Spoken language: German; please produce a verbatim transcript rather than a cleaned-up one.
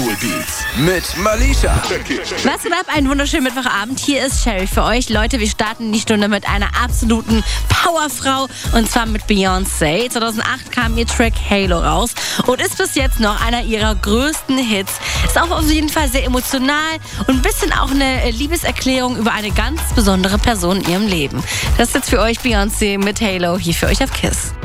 Oldschool-Beats mit Malisha. Was geht ab? Einen wunderschönen Mittwochabend. Hier ist Sherry für euch. Leute, wir starten die Stunde mit einer absoluten Powerfrau und zwar mit Beyoncé. zweitausendacht kam ihr Track Halo raus und ist bis jetzt noch einer ihrer größten Hits. Ist auch auf jeden Fall sehr emotional und ein bisschen auch eine Liebeserklärung über eine ganz besondere Person in ihrem Leben. Das ist jetzt für euch Beyoncé mit Halo hier für euch auf KISS.